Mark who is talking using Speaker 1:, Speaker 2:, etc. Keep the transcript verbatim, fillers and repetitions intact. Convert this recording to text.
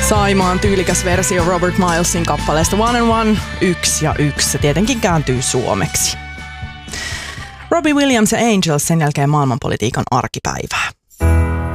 Speaker 1: Saimaan tyylikäs versio Robert Milesin kappaleesta One and One, yksi ja yksi. Se tietenkin kääntyy suomeksi. Robbie Williams ja Angels sen jälkeen maailmanpolitiikan arkipäivää.